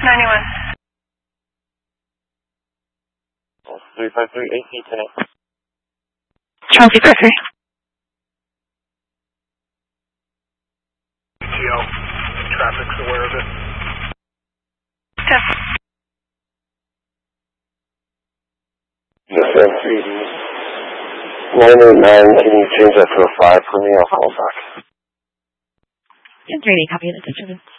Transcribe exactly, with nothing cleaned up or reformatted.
ninety-one. three five three A C ten eight. Charles three five three. T L, traffic's aware of it. Yes. Yes, M three D. nine eight nine, can you change that to a five for me? I'll call back. ten three D, copy of the disturbance.